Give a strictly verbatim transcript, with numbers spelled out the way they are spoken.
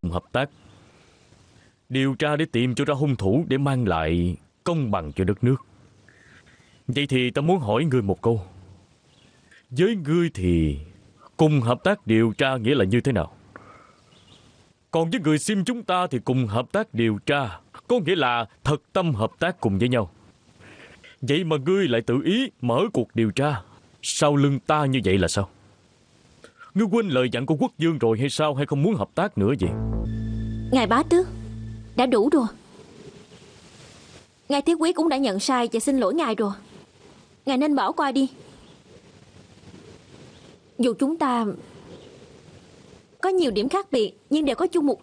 hợp tác, điều tra để tìm cho ra hung thủ, để mang lại công bằng cho đất nước. Vậy thì ta muốn hỏi ngươi một câu. Với ngươi thì cùng hợp tác điều tra nghĩa là như thế nào? Còn với người Sim chúng ta thì cùng hợp tác điều tra có nghĩa là thật tâm hợp tác cùng với nhau. Vậy mà ngươi lại tự ý mở cuộc điều tra sau lưng ta như vậy là sao? Ngươi quên lời dặn của quốc vương rồi hay sao? Hay không muốn hợp tác nữa gì? Ngài bá tước, đã đủ rồi. Ngài Thiết Quý cũng đã nhận sai và xin lỗi ngài rồi. Ngài nên bỏ qua đi. Dù chúng ta có nhiều điểm khác biệt nhưng đều có chung một